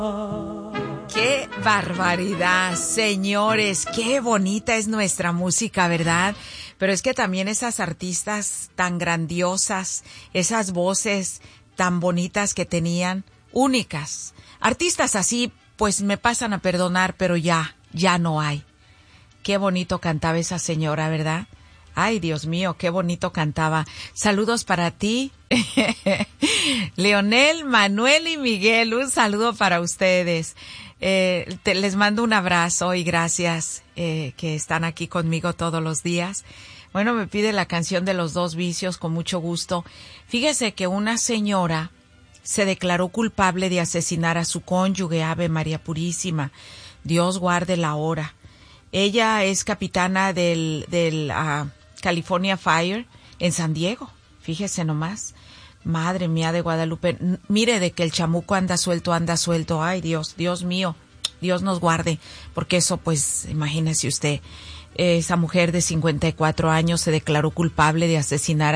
¡Qué barbaridad, señores! ¡Qué bonita es nuestra música!, ¿verdad? Pero es que también esas artistas tan grandiosas, esas voces tan bonitas que tenían, únicas. Artistas así, pues me pasan a perdonar, pero ya no hay. Qué bonito cantaba esa señora, ¿verdad? Ay, Dios mío, qué bonito cantaba. Saludos para ti, Leonel, Manuel y Miguel. Un saludo para ustedes. Les mando un abrazo y gracias que están aquí conmigo todos los días. Bueno, me pide la canción de Los Dos Vicios con mucho gusto. Fíjese que una señora se declaró culpable de asesinar a su cónyuge, Ave María Purísima. Dios guarde la hora. Ella es capitana del California Fire en San Diego. Fíjese nomás. Madre mía de Guadalupe. Mire de que el chamuco anda suelto. Ay, Dios mío. Dios nos guarde. Porque eso, pues, imagínese usted. Esa mujer de 54 años se declaró culpable de asesinar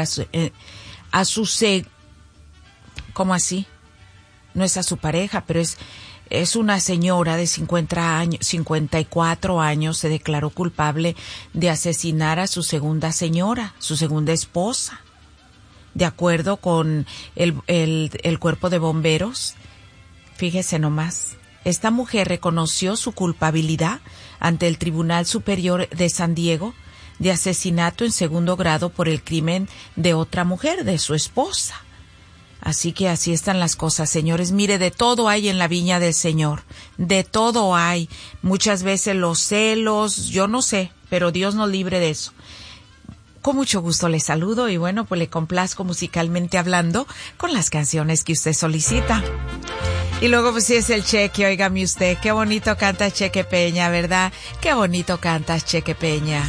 ¿cómo así? No es a su pareja, pero es una señora de 54 años, se declaró culpable de asesinar a su segunda esposa. De acuerdo con el cuerpo de bomberos, fíjese nomás, esta mujer reconoció su culpabilidad ante el Tribunal Superior de San Diego de asesinato en segundo grado por el crimen de otra mujer, de su esposa. Así que así están las cosas, señores. Mire, de todo hay en la viña del Señor. De todo hay. Muchas veces los celos, yo no sé, pero Dios nos libre de eso. Con mucho gusto le saludo y bueno, pues le complazco musicalmente hablando con las canciones que usted solicita. Y luego pues sí es el Cheque, óigame usted, qué bonito canta Cheque Peña, ¿verdad? Qué bonito cantas, Cheque Peña.